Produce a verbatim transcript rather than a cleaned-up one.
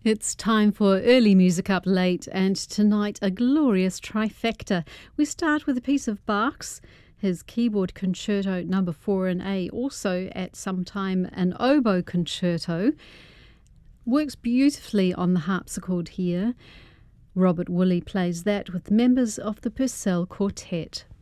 It's time for Early Music Up Late, and tonight a glorious trifecta. We start with a piece of Bach's, his keyboard concerto number four in A, also at some time an oboe concerto. Works beautifully on the harpsichord here. Robert Woolley plays that with members of the Purcell Quartet.